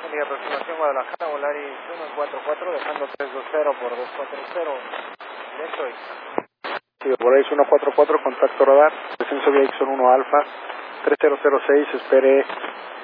buen día, aproximación Guadalajara, Volaris 144, dejando 320 por 240, directo Ixta. Sí, Volaris 144, contacto radar, descenso vía Ixon 1 Alfa, 3006, espere